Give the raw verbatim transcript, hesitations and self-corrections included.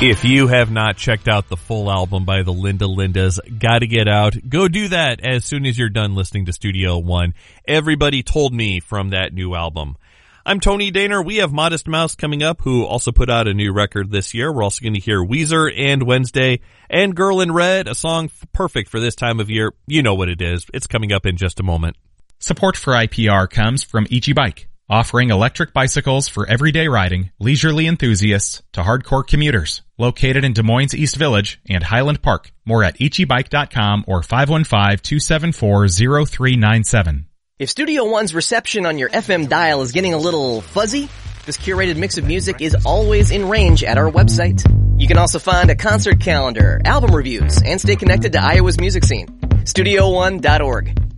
If you have not checked out the full album by the Linda Lindas, gotta get out. Go do that as soon as you're done listening to Studio One. Everybody told me from that new album. I'm Tony Daner. We have Modest Mouse coming up, who also put out a new record this year. We're also going to hear Weezer and Wednesday and Girl in Red, a song perfect for this time of year. You know what it is. It's coming up in just a moment. Support for I P R comes from Ichi Bike, offering electric bicycles for everyday riding, leisurely enthusiasts to hardcore commuters. Located in Des Moines East Village and Highland Park. More at ichi bike dot com or five one five, two seven four, zero three nine seven. If Studio One's reception on your F M dial is getting a little fuzzy, this curated mix of music is always in range at our website. You can also find a concert calendar, album reviews, and stay connected to Iowa's music scene. studio one dot org.